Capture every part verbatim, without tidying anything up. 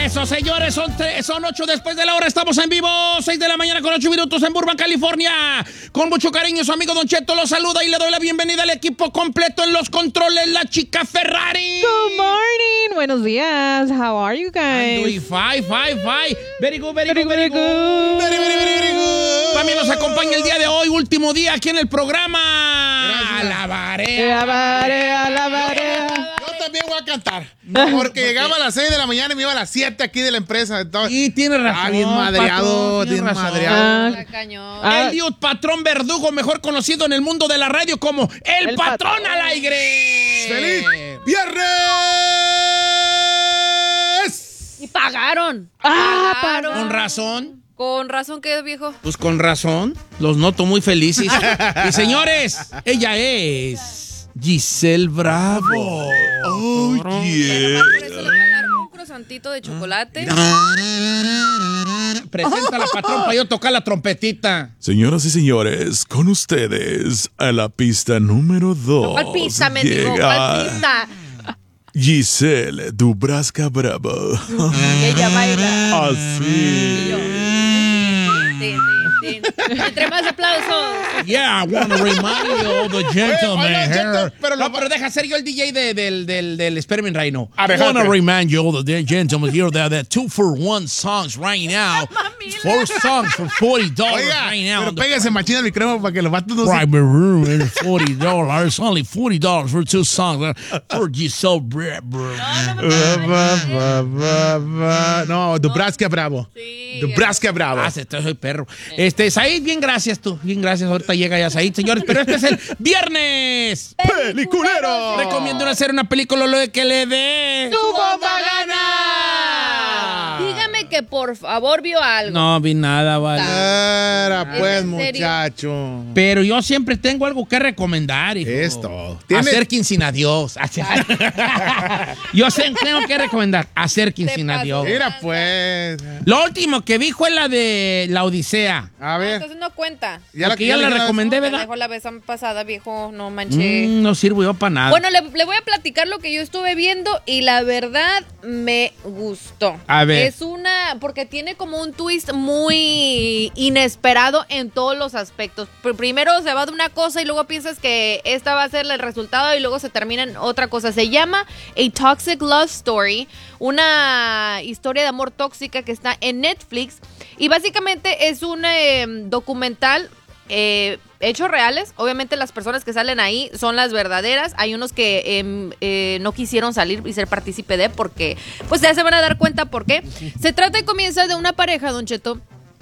Eso, señores, son, tres, son ocho después de la hora. Estamos en vivo, seis de la mañana con ocho minutos en Burbank, California. Con mucho cariño, su amigo Don Cheto lo saluda y le doy la bienvenida al equipo completo en los controles, la chica Ferrari. Good morning. Buenos días. How are you guys? Doing fine, fine, fine. Very good, very, very good, very good. Very, very, very, very good. También nos acompaña el día de hoy, último día aquí en el programa. Gracias. Alabaré. Alabaré, alabaré. Yo también voy a cantar. Porque llegaba a las seis de la mañana y me iba a las siete aquí de la empresa. Entonces, Y tiene razón. Ah, bien madreado, patrón, bien razón. madreado. Ah, Cañón. Ah. Eliud Patrón Verdugo, mejor conocido en el mundo de la radio como El, El Patrón, Patrón. al aire. ¡Feliz viernes! Y pagaron. Ah, Pagaron. Con razón. Con razón que viejo. Pues con razón. Los noto muy felices. Y señores, ella es Giselle Bravo. Oh, yeah. Por eso le voy a dar un croissantito de chocolate. Presenta la patrón para yo tocar la trompetita. Señoras y señores, con ustedes a la pista número dos. ¿Cuál pista, mendigo? ¿Cuál pista? Giselle Dubrasca Bravo. Ella baila. Así. Tin, tin, tin. Entre más aplausos. Yeah, I want to remind you of the gentleman Oiga, Cheto, here. pero no, lo- pero deja ser yo el D J de- del, del, del Experiment right now. A ver, I want to jálate. remind you of the gentleman here that the two for one songs right now. Four songs for forty dollars Oiga, right now. pero pégase machina el micrófono para que los vatos no se... Private room is forty dollars. Only forty dollars for two songs. For Giselle Bravo. No, Dubrasca Bravo. Sí. Dubrasca Bravo. Ah, te soy perro. Este, Said, bien gracias tú. Bien gracias. Ahorita llega ya Said, señores. Pero este es el viernes. ¡Peliculero! Recomiendo hacer una película lo de que le dé. ¡Tu bomba gana! Dígame que por favor vio algo. No vi nada, vale. Era ¿Es pues, en serio? muchacho. Pero yo siempre tengo algo que recomendar, hijo. Es todo. ¿Tiene- Acérquense a Dios. Yo sé, tengo que recomendar. Acérquense a pasó. Dios. Mira pues. Lo último que vi fue la de La Odisea. A Ah, ver. entonces no cuenta. Porque ya la dijera- recomendé, Me ¿verdad? dejó la vez pasada, viejo. No manché. Mm, no sirvo yo para nada. Bueno, le, le voy a platicar lo que yo estuve viendo y la verdad me gustó. A ver. Es una, porque tiene como un twist muy inesperado en todos los aspectos. Pr- Primero se va de una cosa y luego piensas que esta va a ser el resultado y luego se termina en otra cosa. Se llama A Toxic Love Story, una historia de amor tóxica que está en Netflix y básicamente es un eh, documental eh, hechos reales. Obviamente las personas que salen ahí son las verdaderas. Hay unos que eh, eh, no quisieron salir y ser partícipe de porque pues ya se van a dar cuenta por qué. Se trata y comienza de una pareja, Don Cheto,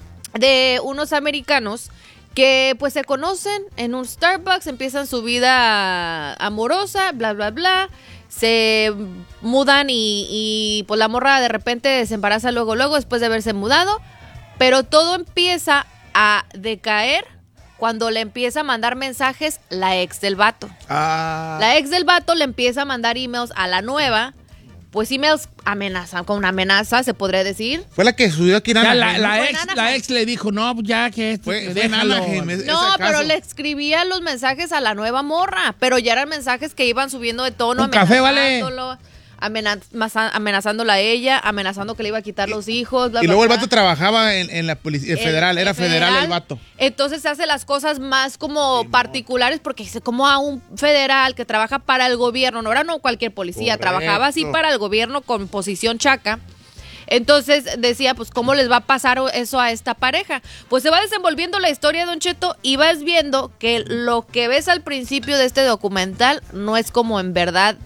de unos americanos que pues se conocen en un Starbucks, empiezan su vida amorosa, bla, bla, bla. Se mudan y, y pues la morra de repente se embaraza luego, luego después de haberse mudado. Pero todo empieza a decaer cuando le empieza a mandar mensajes la ex del vato. Ah. La ex del vato le empieza a mandar emails a la nueva. Pues emails amenaza, con una amenaza, se podría decir. Fue la que subió aquí en Ya, Anaheim, la, ¿no? la Fue en ex, Anaheim. la ex le dijo, no, ya que esto, Fue, que fue en déjalo. Anaheim, ese No, caso. pero le escribía los mensajes a la nueva morra. Pero ya eran mensajes que iban subiendo de tono, Un café, vale. amenazándolo, amenaz- amenazándola a ella, amenazando que le iba a quitar los hijos. Bla, Y bla, luego el bla. vato trabajaba en, en la policía El- federal, era el federal, el vato. Entonces se hace las cosas más como particulares porque dice como a un federal que trabaja para el gobierno, no era no cualquier policía, Correcto. trabajaba así para el gobierno con posición chaca. Entonces decía, pues, ¿cómo les va a pasar eso a esta pareja? Pues se va desenvolviendo la historia, Don Cheto, y vas viendo que lo que ves al principio de este documental no es como en verdad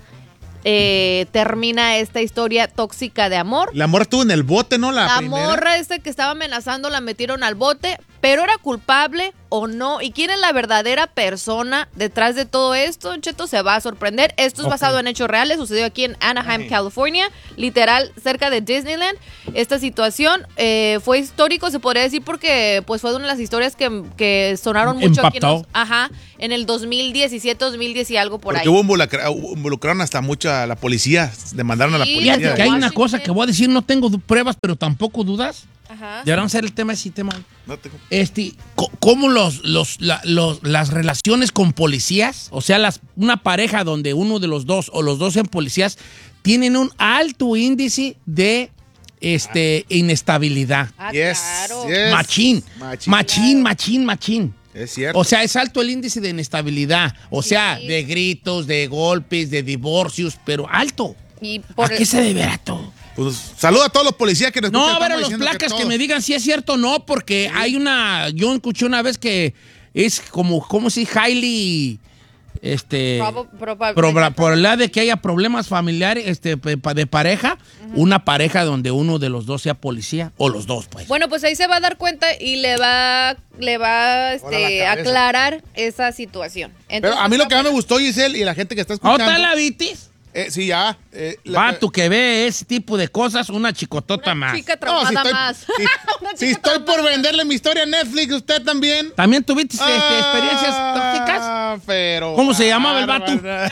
eh, termina esta historia tóxica de amor. La morra estuvo en el bote, ¿no? La, La primera. morra esta que estaba amenazando la metieron al bote, pero era culpable o no. ¿Y quién es la verdadera persona detrás de todo esto? Don Cheto se va a sorprender. Esto es Ok. basado en hechos reales. Sucedió aquí en Anaheim, California, literal, cerca de Disneyland. Esta situación eh, fue histórico, se podría decir, porque pues fue una de las historias que, que sonaron mucho aquí en, Impactó. los- ajá, en el dos mil diecisiete, dos mil diez y algo por Porque ahí. hubo involucra- involucraron hasta mucha la policía. Demandaron a la Sí, policía. Fíjate que hay una cosa que voy a decir, no tengo du- pruebas, pero tampoco dudas. Ajá. Ya vamos a hacer el tema ese tema. No tengo- Este, co- ¿cómo los, los, la- los- las relaciones con policías, o sea, las, una pareja donde uno de los dos o los dos sean policías, tienen un alto índice de este, inestabilidad. Ah, Yes, claro. yes. Machín. Machín. Machín, machín, machín. Es cierto. O sea, es alto el índice de inestabilidad. O Sí. sea, de gritos, de golpes, de divorcios, pero alto. Y por ¿A qué se deberá todo? Pues, saluda a todos los policías que nos No, escuchan, a ver, estamos los diciendo placas que, todos. me digan si es cierto o no, porque hay una. Yo escuché una vez que es como, ¿cómo se dice? Highly. Este. Proba- proba- proba- probabilidad de que haya problemas familiares este, pe- pa- de pareja. Una pareja donde uno de los dos sea policía. O los dos, pues. Bueno, pues ahí se va a dar cuenta y le va, le va este, Ahora la a cabeza. aclarar esa situación. Pero Entonces, a mí lo que más me gustó, Giselle, y la gente que está escuchando. ¿Otra la vitis? Eh, sí, ya. Eh, la- Vato que ve ese tipo de cosas, una chicotota una más. chica No, traumada si estoy, más. si- Una si chica estoy por traumada. venderle mi historia a Netflix, ¿usted también? ¿También tuviste este, experiencias tóxicas? Ah, pero. ¿Cómo se llamaba el vato? bárbara.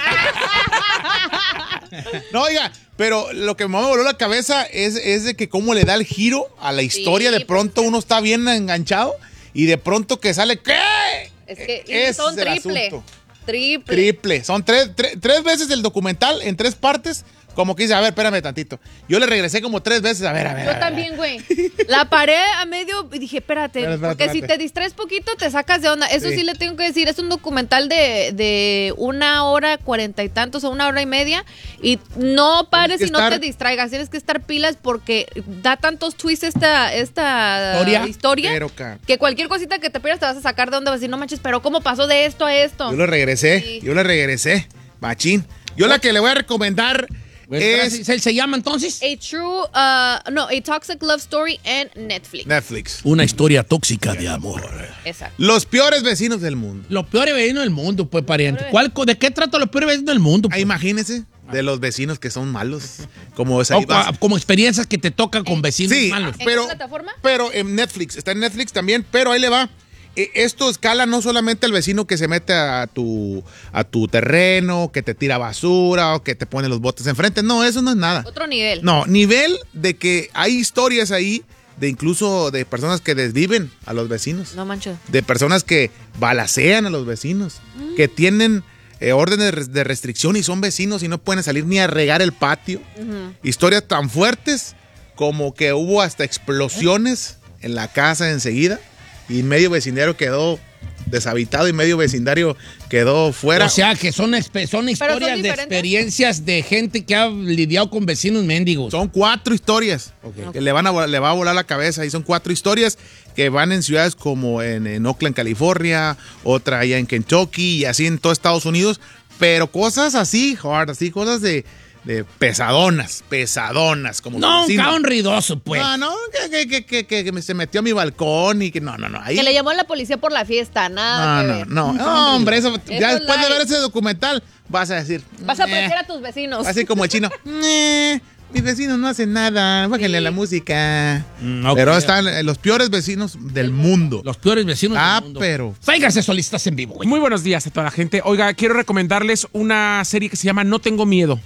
No, oiga, pero lo que más me voló la cabeza es, es de que cómo le da el giro a la historia. Sí, De pronto uno está bien enganchado y de pronto que sale, ¿qué? Es que y Ese son es el triple. asunto. Triple. Triple. Son tres, tres, tres veces el documental en tres partes. Como que dice, a ver, espérame tantito. Yo le regresé como tres veces, a ver, a ver. a Yo ver. también, güey. La paré a medio y dije, espérate, Espérate, espérate, porque si espérate. te distraes poquito te sacas de onda. Eso sí, Sí. le tengo que decir, es un documental de, de una hora cuarenta y tantos o una hora y media y no pares que y no estar- te distraigas. Tienes que estar pilas porque da tantos twists esta, esta ¿Historia? historia Pero, ca- que cualquier cosita que te pierdas te vas a sacar de onda. Vas a decir, no manches, pero ¿cómo pasó de esto a esto? Yo le regresé, Sí. yo le regresé. Machín. Yo la que le voy a recomendar es ¿Se, se llama entonces? A true, uh, no, a toxic love story en Netflix. Netflix. Una historia tóxica de amor. Exacto. Los peores vecinos del mundo. Los peores vecinos del mundo, pues, pariente. ¿Cuál, ¿De qué trata los peores vecinos del mundo? Ah, pues? imagínense de los vecinos que son malos. Como esa O co- como experiencias que te tocan con vecinos Sí, malos. ¿En pero, qué plataforma? pero en Netflix, está en Netflix también, pero ahí le va. Eh, Esto escala no solamente al vecino que se mete a tu, a tu terreno, que te tira basura o que te pone los botes enfrente. No, eso no es nada. Otro nivel. No, nivel de que hay historias ahí de incluso de personas que desviven a los vecinos. No manches. De personas que balacean a los vecinos, que tienen eh, órdenes de res- de restricción y son vecinos y no pueden salir ni a regar el patio. Historias tan fuertes como que hubo hasta explosiones en la casa enseguida y medio vecindario quedó deshabitado y medio vecindario quedó fuera. O sea, que son, espe- son historias de diferentes. experiencias de gente que ha lidiado con vecinos mendigos. Son cuatro historias que le, van a, vol- le va a volar la cabeza y son cuatro historias que van en ciudades como en, en Oakland, California, otra allá en Kentucky y así en todo Estados Unidos, pero cosas así, hard, así cosas de, de pesadonas, pesadonas. Como No, un vecino. cabrón ridoso, pues. No, no, que, que, que, que, que- que me- se metió a mi balcón y que no, no, no. Ahí, Que le llamó a la policía por la fiesta, nada no, que no, ver. no, no, hombre, eso, ya es después de light. ver ese documental vas a decir. Vas a "Eh". apreciar a tus vecinos. Así como el chino. "Eh, mis vecinos no hacen nada, bájenle Sí. la música. Mm, ok. Pero están eh, los peores vecinos del mundo. Los peores vecinos Ah, del mundo. pero- Sáigase solistas en vivo, güey. Muy buenos días a toda la gente. Oiga, quiero recomendarles una serie que se llama No Tengo Miedo.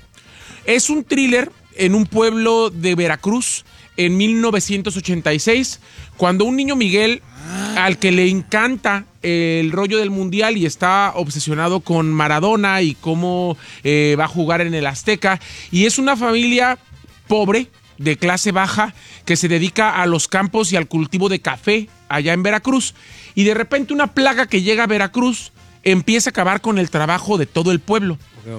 Es un thriller en un pueblo de Veracruz en mil novecientos ochenta y seis, cuando un niño Miguel, al que le encanta el rollo del mundial y está obsesionado con Maradona y cómo eh, va a jugar en el Azteca, y es una familia pobre, de clase baja, que se dedica a los campos y al cultivo de café allá en Veracruz, y de repente una plaga que llega a Veracruz empieza a acabar con el trabajo de todo el pueblo.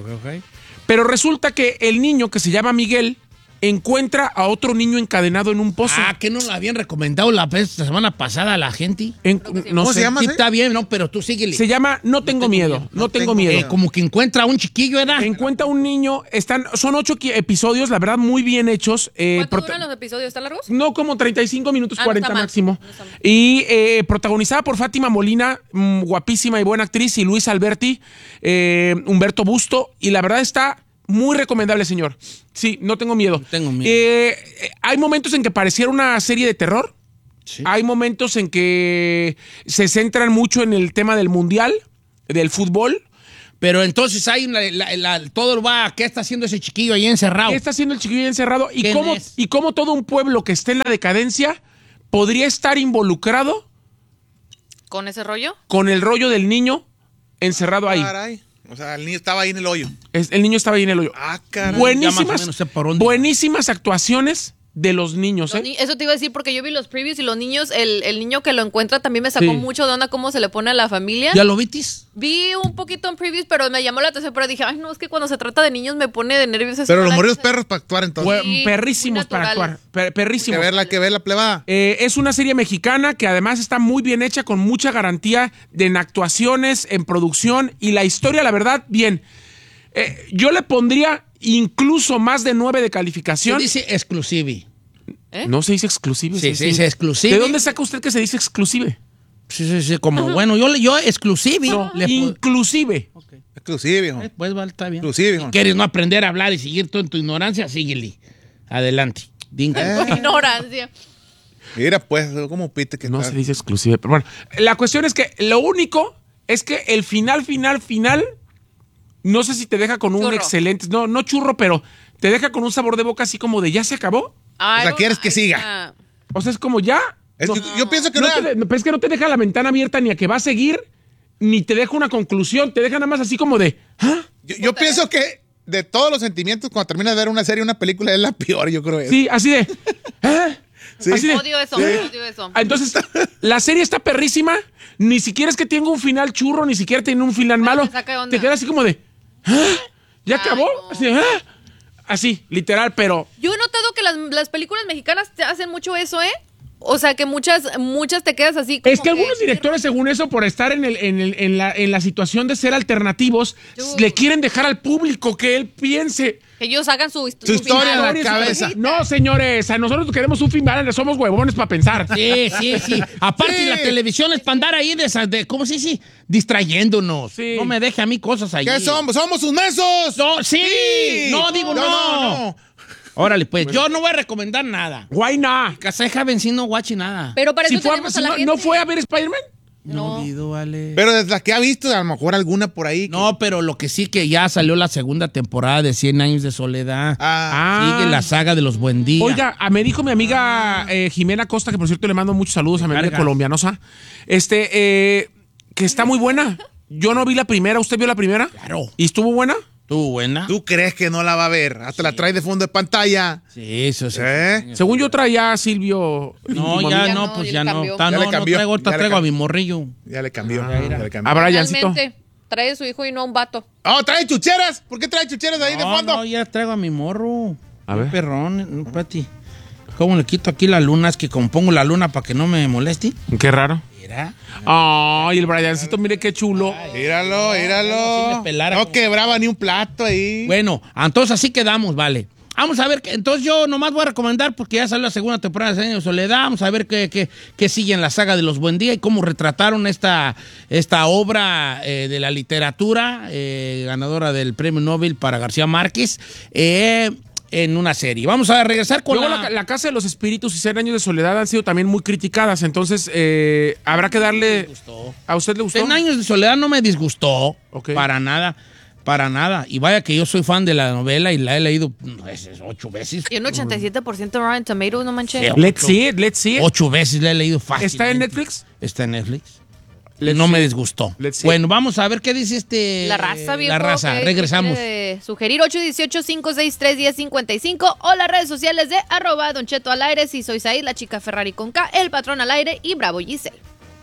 Pero resulta que el niño, que se llama Miguel, encuentra a otro niño encadenado en un pozo. Ah, que no lo habían recomendado la, vez, la semana pasada a la gente. En- no ¿Cómo sé. se llama? Sí, ¿sí? está bien, no, pero tú síguele. Se llama No tengo miedo, no tengo miedo. Eh, como que encuentra a un chiquillo, ¿verdad? Encuentra un niño, están, son ocho qui- episodios, la verdad, muy bien hechos. eh, ¿Cuánto prota- duran los episodios? ¿Están largos? No, como treinta y cinco minutos, Ah, no cuarenta está mal, máximo. no está mal. Y eh, protagonizada por Fátima Molina, mm, guapísima y buena actriz, y Luis Alberti, eh, Humberto Busto. Y la verdad está muy recomendable, señor. Sí, no tengo miedo. No tengo miedo. Eh, eh, hay momentos en que pareciera una serie de terror. Sí. Hay momentos en que se centran mucho en el tema del mundial, del fútbol. Pero entonces hay una, la- la- todo va, ¿qué está haciendo ese chiquillo ahí encerrado? ¿Qué está haciendo el chiquillo ahí encerrado? ¿Y ¿Quién cómo, es? y cómo todo un pueblo que esté en la decadencia podría estar involucrado ¿Con ese rollo? con el rollo del niño encerrado ahí? Caray. O sea, el niño estaba ahí en el hoyo. Es- el niño estaba ahí en el hoyo. Ah, caray. Ya más o Buenísimas, menos sé por dónde. buenísimas actuaciones de los niños, Los ¿eh? ni- Eso te iba a decir porque yo vi los previews y los niños, el, el niño que lo encuentra también me sacó Sí. mucho de onda cómo se le pone a la familia. ¿Ya lo vitis? Vi un poquito en previews, pero me llamó la atención, pero dije, ay, no, es que cuando se trata de niños me pone de nervios. eso Pero no los la- morridos perros para actuar entonces. Fue- Sí, perrísimos muy para naturales. actuar. Per- Que perrísimos. verla, que verla, plebada. Eh, es una serie mexicana que además está muy bien hecha, con mucha garantía de en actuaciones, en producción y la historia, la verdad, bien. Eh, yo le pondría incluso más de nueve de Se calificación. dice exclusive. ¿Eh? No se dice exclusive. Sí, se dice exclusive. ¿De dónde saca usted que se dice exclusive? Sí, sí, sí, como bueno, yo, le- yo exclusive. No, le pu- inclusive. Exclusive, hijo. Eh, Pues vale, está bien. Exclusive, hijo. ¿Quieres no aprender a hablar y seguir tú en tu ignorancia? Síguele. Adelante. Dinga. Ignorancia. Mira, pues, como pite que No está. se dice exclusive. Pero bueno, la cuestión es que lo único es que el final, final, final, no sé si te deja con un Churro. excelente, no, no churro, pero te deja con un sabor de boca así como de ya se acabó. Ay, O sea, no, ¿quieres que ay, siga? ya. O sea, es como ya. Es no, que yo pienso que no no. te de- pero es que no te deja la ventana abierta ni a que va a seguir, ni te deja una conclusión, te deja nada más así como de, ¿ah? Yo, yo pienso que de todos los sentimientos, cuando terminas de ver una serie, una película, es la peor, yo creo. Sí, así de, ¿ah? Sí. Así de, Odio eso, odio eso. Ah, entonces, la serie está perrísima, ni siquiera es que tenga un final churro, ni siquiera tiene un final malo. me saca de onda. Te quedas así como de, ¿ah? ¿Ya Ay, acabó? no. Así, de, ¿ah? Así, literal, pero Yo he notado que las, las películas mexicanas te hacen mucho eso, ¿eh? O sea, que muchas muchas te quedas así como es que algunos directores, según eso, por estar en, el, en, el- en la, en la situación de ser alternativos, Tú. le quieren dejar al público que él piense. que ellos hagan su, Su historia en la Historias, cabeza. No, señores, a nosotros queremos un final, somos huevones para pensar. Sí, sí, sí. Aparte, Sí. la televisión es para andar ahí, de, esas- de, ¿cómo se dice? Distrayéndonos. Sí. No me deje a mí cosas ahí. ¿Qué somos? ¡Somos sus mensos! No, sí. Sí. No, digo no. No, no, Órale, pues, yo no voy a recomendar nada. Why not? Caseja venciendo guachi nada. Pero para Si eso fue a- tenemos si a la no, gente. ¿no fue a ver Spider-Man? No olvido, vale. Pero desde la que ha visto, a lo mejor alguna por ahí. que- No, pero lo que sí que ya salió la segunda temporada de cien años de soledad. Ah. Sigue la saga de los Buen Día. Oiga, ah, me dijo mi amiga eh, Jimena Costa, que por cierto le mando muchos saludos a mi amiga Cargas. colombianosa, este, eh, que está muy buena. Yo no vi la primera, ¿usted vio la primera? Claro. ¿Y estuvo buena? ¿Tú buena? ¿Tú crees que no la va a ver? Hasta la trae de fondo de pantalla. Sí, eso sí. ¿Eh? Según yo traía a Silvio. No, mi ya amiga. no, no, pues ya ya le no. cambió. Ta- Ya no, le no cambió, traigo, ahorita ya le traigo a cambió. mi morrillo. Ya le cambió. Ah, ya le cambió. A Briancito. Realmente, trae a su hijo y no a un vato. Oh, trae chucheras. ¿Por qué trae chucheras ahí de No, fondo? no, ya traigo a mi morro. A Qué ver. perrón, no, espérate. ¿Cómo le quito aquí la luna? Es que como pongo la luna para que no me moleste. Qué raro. Mira. Ay, el Briancito, mire qué chulo. Míralo, sí míralo. me pelara No como- quebraba ni un plato ahí. Bueno, entonces así quedamos, vale. Vamos a ver, que- entonces yo nomás voy a recomendar, porque ya salió la segunda temporada de Cien años de soledad, vamos a ver qué, qué, qué sigue en la saga de los Buen Día y cómo retrataron esta, esta obra eh, de la literatura, eh, ganadora del premio Nobel para García Márquez, eh, en una serie. Vamos a regresar con Luego la... la, la Casa de los Espíritus y Cien años de soledad han sido también muy criticadas, entonces eh, habrá que darle... ¿A usted le gustó? Cien años de soledad no me disgustó, Ok. para nada, para nada. Y vaya que yo soy fan de la novela y la he leído no, es- es ocho veces. Y un ochenta y siete por ciento Rotten Tomatoes, no manches. Sí. Let's see it, let's see it. Ocho veces la he leído fácil. ¿Está en Netflix? Está en Netflix. Let's no see me it. disgustó. Let's see Bueno, vamos a ver qué dice este... La raza, viejo. La raza, que- regresamos. que quiere sugerir ocho uno ocho, cinco seis tres, uno cero cinco cinco o las redes sociales de arroba Don Cheto al aire. Si soy Said, la chica Ferrari con K, el patrón al aire y Bravo Giselle.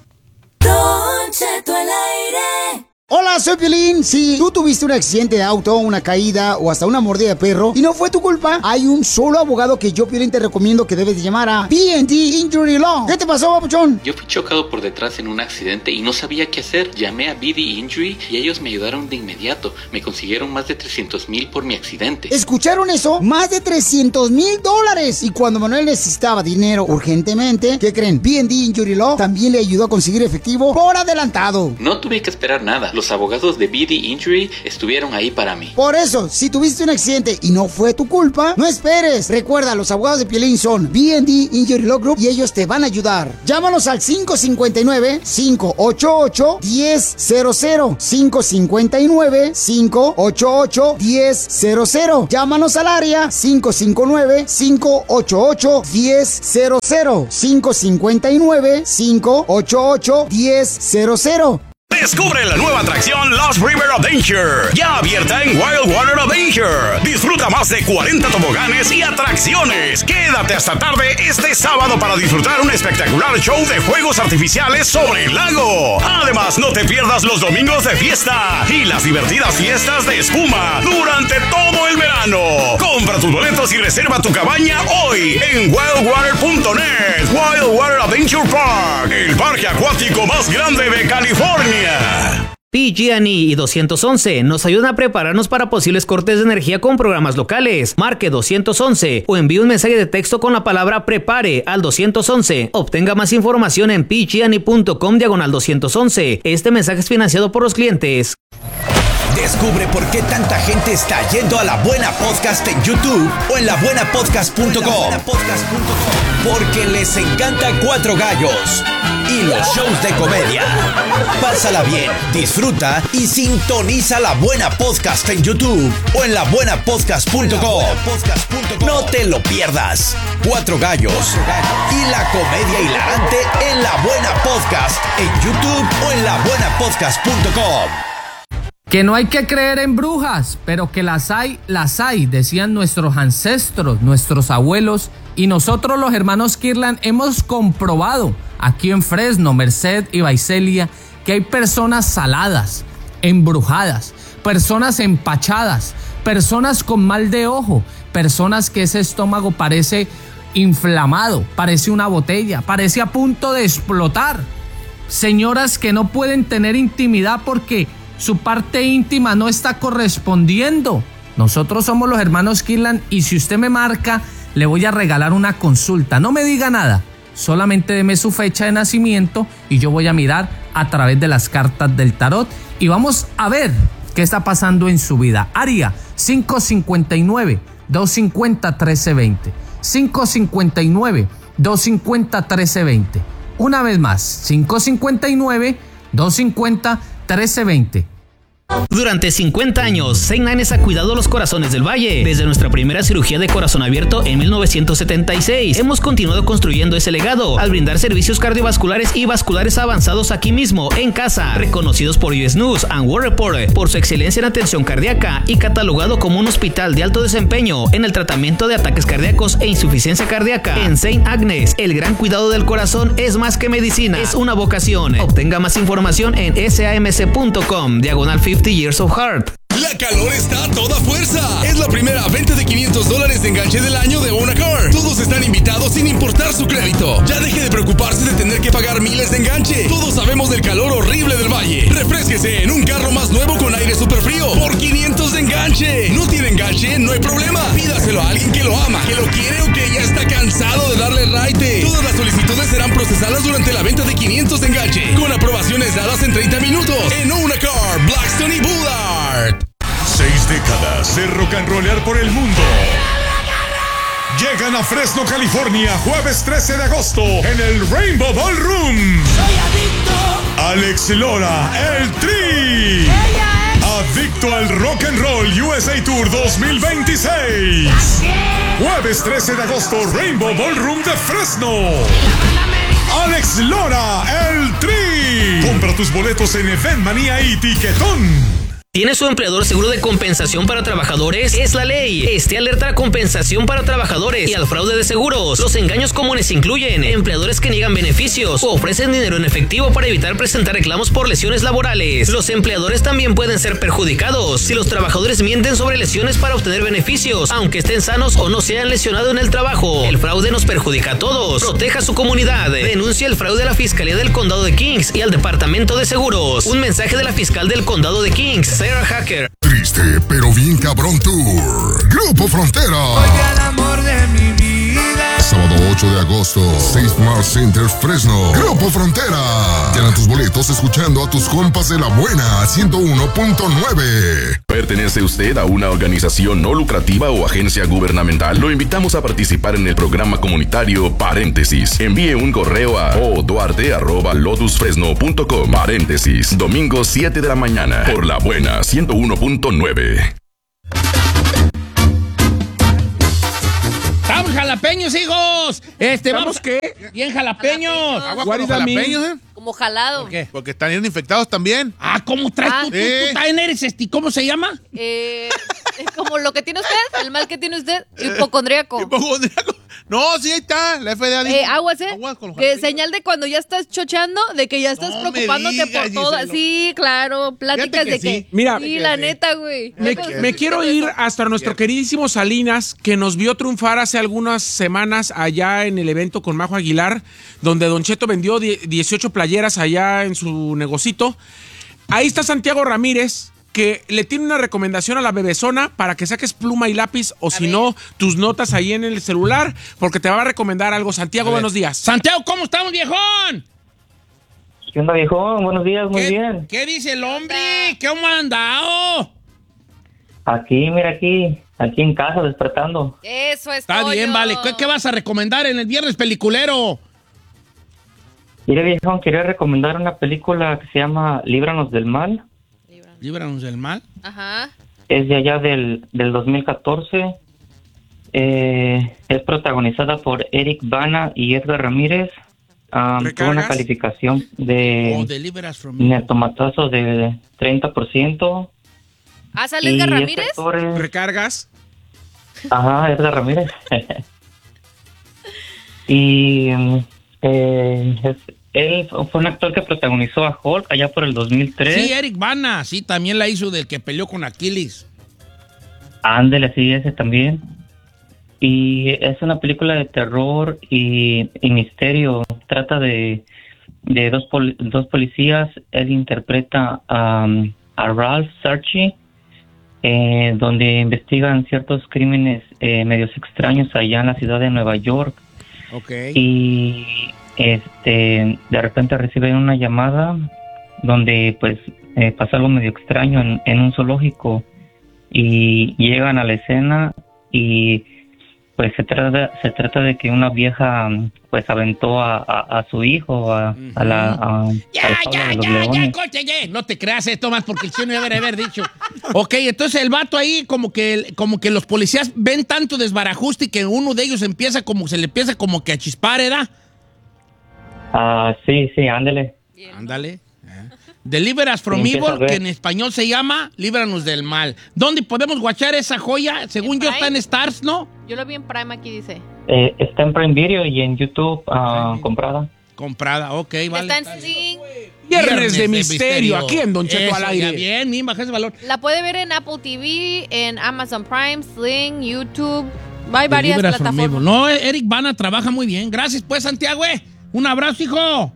Don Cheto al aire. Hola, soy Piolín. Si tú tuviste un accidente de auto, una caída o hasta una mordida de perro y no fue tu culpa, hay un solo abogado que yo, Piolín, te recomiendo que debes de llamar a P and D Injury Law. ¿Qué te pasó, papuchón? Yo fui chocado por detrás en un accidente y no sabía qué hacer. Llamé a B D Injury y ellos me ayudaron de inmediato. Me consiguieron más de trescientos mil por mi accidente. ¿Escucharon eso? Más de trescientos mil dólares. Y cuando Manuel necesitaba dinero urgentemente, ¿qué creen? P and D Injury Law también le ayudó a conseguir efectivo por adelantado. No tuve que esperar nada. Los abogados de B D Injury estuvieron ahí para mí. Por eso, si tuviste un accidente y no fue tu culpa, no esperes. Recuerda, los abogados de Piolín son B and D Injury Law Group y ellos te van a ayudar. Llámanos al cinco cinco nueve, cinco ocho ocho, uno cero cero cero. cinco cinco nueve, cinco ocho ocho, uno cero cero. Llámanos al área cinco cinco nueve, cinco ocho ocho, uno cero cero. cinco cinco nueve, cinco ocho ocho, uno cero cero. Descubre la nueva atracción Lost River Adventure, ya abierta en Wild Water Adventure. Disfruta más de cuarenta toboganes y atracciones. Quédate hasta tarde este sábado para disfrutar un espectacular show de fuegos artificiales sobre el lago. Además, no te pierdas los domingos de fiesta y las divertidas fiestas de espuma durante todo el verano. Compra tus boletos y reserva tu cabaña hoy en wild water punto net. Wild Water Adventure Park, el parque acuático más grande de California. P G and E y doscientos once nos ayudan a prepararnos para posibles cortes de energía con programas locales. Marque doscientos once o envíe un mensaje de texto con la palabra prepare al doscientos once. Obtenga más información en p g and e punto com diagonal doscientos once. Este mensaje es financiado por los clientes. Descubre por qué tanta gente está yendo a La Buena Podcast en YouTube o en la buena podcast punto com. Porque les encanta Cuatro Gallos y los shows de comedia. Pásala bien, disfruta y sintoniza La Buena Podcast en YouTube o en la buena podcast punto com. No te lo pierdas. Cuatro Gallos y la comedia hilarante en La Buena Podcast en YouTube o en la buena podcast punto com. Que no hay que creer en brujas, pero que las hay, las hay, decían nuestros ancestros, nuestros abuelos, y nosotros los hermanos Kirlan hemos comprobado aquí en Fresno, Merced y Visalia que hay personas saladas, embrujadas, personas empachadas, personas con mal de ojo, personas que ese estómago parece inflamado, parece una botella, parece a punto de explotar, señoras que no pueden tener intimidad porque su parte íntima no está correspondiendo. Nosotros somos los hermanos Kirlan y si usted me marca, le voy a regalar una consulta. No me diga nada, solamente deme su fecha de nacimiento y yo voy a mirar a través de las cartas del tarot y vamos a ver qué está pasando en su vida. Área cinco cinco nueve, dos cinco cero, uno tres dos cero. cinco cinco nueve, dos cinco cero, uno tres dos cero. Una vez más, cinco cinco nueve, dos cinco cero, uno tres dos cero. Durante cincuenta años, Saint Agnes ha cuidado los corazones del Valle. Desde nuestra primera cirugía de corazón abierto en mil novecientos setenta y seis, hemos continuado construyendo ese legado al brindar servicios cardiovasculares y vasculares avanzados aquí mismo, en casa. Reconocidos por U S News and World Report por su excelencia en atención cardíaca y catalogado como un hospital de alto desempeño en el tratamiento de ataques cardíacos e insuficiencia cardíaca. En Saint Agnes, el gran cuidado del corazón es más que medicina, es una vocación. Obtenga más información en samc punto com, diagonal cincuenta Years of Heart. La calor está a toda fuerza. Es la primera venta de quinientos dólares de enganche del año de Own a Car. Todos están invitados sin importar su crédito. Ya deje de preocuparse de tener que pagar miles de enganche. Todos sabemos del calor horrible del valle. Refrésquese en un carro más nuevo con aire súper frío por quinientos de enganche. ¿No tiene enganche? No hay problema. Pídaselo a alguien que lo ama, que lo quiere o que ya está cansado de darle raite. Todas las solicitudes serán procesadas durante la venta de quinientos de enganche, con aprobaciones dadas en treinta minutos en Own a Car, Blackstone y Bullard. Seis décadas de rock and rollear por el mundo. Llegan a Fresno, California, jueves trece de agosto, en el Rainbow Ballroom. Soy adicto. Alex Lora, el Tri. Adicto al Rock and Roll U S A Tour dos mil veintiséis. Jueves trece de agosto, Rainbow Ballroom de Fresno. Alex Lora, el Tri. Compra tus boletos en Eventmanía y Tiquetón. ¿Tiene su empleador seguro de compensación para trabajadores? Es la ley. Esté alerta a la compensación para trabajadores y al fraude de seguros. Los engaños comunes incluyen empleadores que niegan beneficios o ofrecen dinero en efectivo para evitar presentar reclamos por lesiones laborales. Los empleadores también pueden ser perjudicados si los trabajadores mienten sobre lesiones para obtener beneficios, aunque estén sanos o no se hayan lesionado en el trabajo. El fraude nos perjudica a todos. Proteja a su comunidad. Denuncia el fraude a la Fiscalía del Condado de Kings y al Departamento de Seguros. Un mensaje de la fiscal del Condado de Kings, Sarah Hacker. Triste, pero bien cabrón tour. Grupo Frontera. Oye, el amor de mi vida. Sábado ocho de agosto, Safe Mart Center, Fresno. Grupo Frontera. Llena tus boletos escuchando a tus compas de La Buena ciento uno punto nueve. ¿Pertenece usted a una organización no lucrativa o agencia gubernamental? Lo invitamos a participar en el programa comunitario Paréntesis. Envíe un correo a oduarte arroba lotus fresno punto com. Paréntesis. Domingo siete de la mañana por La Buena ciento uno punto nueve. ¡Estamos jalapeños, hijos! Este, vamos, qué? Bien jalapeños. Agua con jalapeños, ¿eh? Como jalado. ¿Por qué? Porque están bien infectados también. Ah, ¿cómo traes Ah. tú? ¿Tú, Sí. tú también eres este? ¿Cómo se llama? Eh, es como lo que tiene usted, el mal que tiene usted, hipocondríaco. Hipocondríaco. No, sí, ahí está. La F D A dijo. Eh, aguas, ¿eh? Aguas con los Que jalapeños. señal de cuando ya estás chochando, de que ya estás No me preocupándote digas, por todo. Giselo. Sí, claro, pláticas Fíjate que de sí. que. Mira, sí, que la sí. neta, güey. Me, Neta, me sí, quiero eso. ir hasta nuestro queridísimo Salinas, que nos vio triunfar hace algunas semanas allá en el evento con Majo Aguilar, donde Don Cheto vendió die- dieciocho playeras allá en su negocito. Ahí está Santiago Ramírez, que le tiene una recomendación a la bebezona para que saques pluma y lápiz, o si no, tus notas ahí en el celular, porque te va a recomendar algo. Santiago, buenos días. Santiago, ¿cómo estamos, viejón? ¿Qué onda, viejón? Buenos días, muy ¿Qué, bien. ¿Qué dice el hombre? ¿Cómo ha andado? Aquí, mira, aquí, aquí en casa, despertando. Eso es Está bien, vale. ¿Qué, qué vas a recomendar en el viernes peliculero? Mira, viejón, quería recomendar una película que se llama Líbranos del Mal. Líbranos del mal. Ajá. Es de allá del, del dos mil catorce. Eh, es protagonizada por Eric Bana y Edgar Ramírez. Um, tuvo una calificación de Oh, Deliver Us from Evil. netomatazo de treinta por ciento. ¿Ah, sale Edgar Y este Ramírez? actor es- ¿Recargas? Ajá, Edgar Ramírez. y mm, eh, es- él fue un actor que protagonizó a Hulk allá por el dos mil tres. Sí, Eric Bana, sí, también la hizo del que peleó con Aquiles. Ándele, sí, ese también. Y es una película de terror y, y misterio. Trata de, de dos, pol- dos policías. Él interpreta um, a Ralph Sarchi, eh, donde investigan ciertos crímenes eh, medios extraños allá en la ciudad de Nueva York. Ok. Y este de repente reciben una llamada donde pues eh, pasa algo medio extraño en, en un zoológico y llegan a la escena y pues se trata se trata de que una vieja pues aventó a, a, a su hijo a, a la a, Ya, a la jaula ya, de los ya, ya, leones. corte, ya. No te creas esto más porque el chino ya debe haber dicho. Ok, entonces el vato ahí como que, como que los policías ven tanto desbarajuste y que uno de ellos empieza como, se le empieza como que a chispar, ¿verdad? Ah, sí, sí, ándele. Ándale. eh. Deliver Us from Sí, empieza Evil, a ver. que en español se llama Líbranos del Mal. ¿Dónde podemos guachar esa joya? Según yo está en Stars, ¿no? Yo lo vi en Prime, aquí dice. Eh, está en Prime Video y en YouTube ah, comprada. Comprada, ok, vale. Está en Sing. Viernes de misterio, aquí en Don Cheto al Eso, aire. ya bien, mi baja ese valor. La puede ver en Apple T V, en Amazon Prime, Sling, YouTube. Hay varias Deliver Us from plataformas. Evil. No, Eric Bana trabaja muy bien. Gracias, pues, Santiago. eh. Un abrazo, hijo.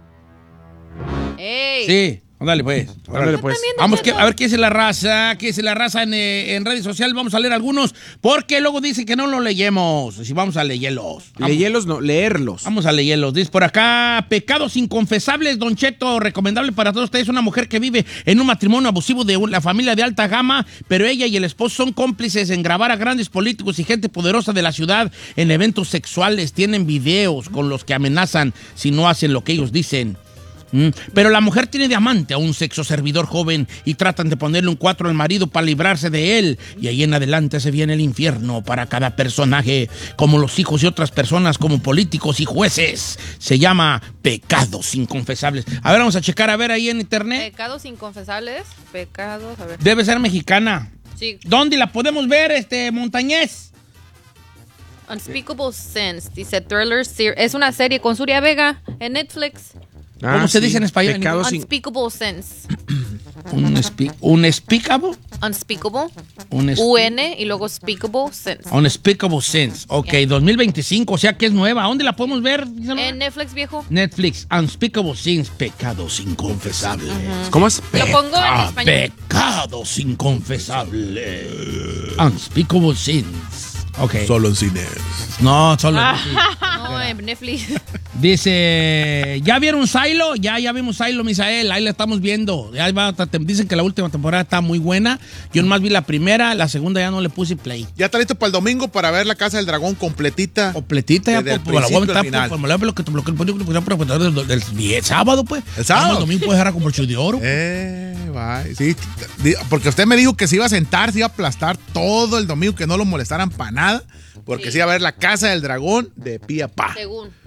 Ey. Sí, ándale pues. Ándale, pues. Vamos que, a ver qué dice la raza, qué dice la raza en, eh, en redes sociales. Vamos a leer algunos, porque luego dicen que no los leemos. Si vamos a leerlos. Vamos, Leerlos, no, leerlos. vamos a leerlos. Dice por acá, pecados inconfesables, Don Cheto, recomendable para todos ustedes. Una mujer que vive en un matrimonio abusivo de un- la familia de alta gama, pero ella y el esposo son cómplices en grabar a grandes políticos y gente poderosa de la ciudad en eventos sexuales. Tienen videos con los que amenazan si no hacen lo que ellos dicen. Mm, Pero la mujer tiene de amante a un sexo servidor joven y tratan de ponerle un cuatro al marido para librarse de él. Y ahí en adelante se viene el infierno para cada personaje, como los hijos y otras personas, como políticos y jueces. Se llama Pecados Inconfesables. A ver, vamos a checar a ver ahí en internet. Pecados inconfesables. Pecados, a ver. Debe ser mexicana. Sí. ¿Dónde la podemos ver, este Montañez? Unspeakable Sins. Dice Thriller Series. Es una serie con Surya Vega en Netflix. ¿Cómo se dice en español? Pecados in- Unspeakable Sins. Un, espi- un Unspeakable. Unspeakable. Un esp- U N y luego Speakable Sins. Unspeakable Sins. Ok, dos mil veinticinco, o sea que es nueva. ¿Dónde la podemos ver? En Netflix, viejo. Netflix, Unspeakable Sins, pecados inconfesables. ¿Cómo es? Lo pongo en Ah, español. pecados inconfesables. Unspeakable Sins. Ok. Solo en cines. No, solo. No, en Netflix. Dice, ¿ya vieron Silo? Ya, ya vimos Silo, Misael. Ahí la estamos viendo. Ya va, te- dicen que la última temporada está muy buena. Yo nomás vi la primera, la segunda ya no le puse play. Ya está listo para el domingo para ver la Casa del Dragón completita. Completita ya, Desde el por, por la principio al voy a final. meter, por- por- por lo que- por lo que- por- por- por- por- del- del- del sábado, pues. El sábado. Vamos, El domingo puede dejar con broche de oro. Eh, bye. Sí, di- porque usted me dijo que se iba a sentar, se iba a aplastar todo el domingo, que no lo molestaran para nada, porque Sí. se iba a ver la Casa del Dragón de pie a pa. Según.